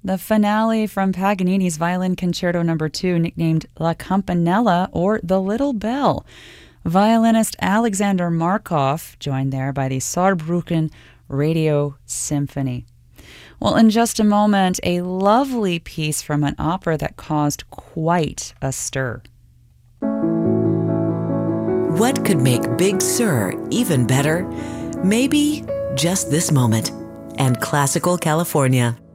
the finale from Paganini's Violin Concerto No. 2, nicknamed La Campanella, or The Little Bell. Violinist Alexander Markov, joined there by the Saarbrücken Radio Symphony. Well, in just a moment, a lovely piece from an opera that caused quite a stir. What could make Big Sur even better? Maybe just this moment. And Classical California.